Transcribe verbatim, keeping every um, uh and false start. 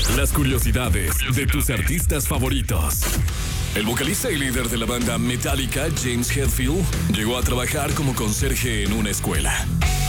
Las curiosidades de tus artistas favoritos. El vocalista y líder de la banda Metallica, James Hetfield, llegó a trabajar como conserje en una escuela.